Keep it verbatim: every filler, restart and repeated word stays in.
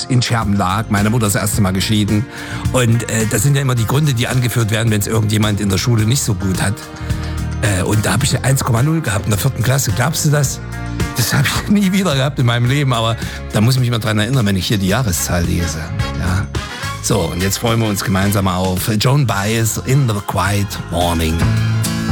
in Scherben lag. Meine Mutter ist das erste Mal geschieden. Und äh, das sind ja immer die Gründe, die angeführt werden, wenn es irgendjemand in der Schule nicht so gut hat. Äh, und da habe ich eins Komma null gehabt in der vierten Klasse. Glaubst du das? Das habe ich nie wieder gehabt in meinem Leben. Aber da muss ich mich mal dran erinnern, wenn ich hier die Jahreszahl lese. Ja. So, und jetzt freuen wir uns gemeinsam auf Joan Baez in the Quiet Morning.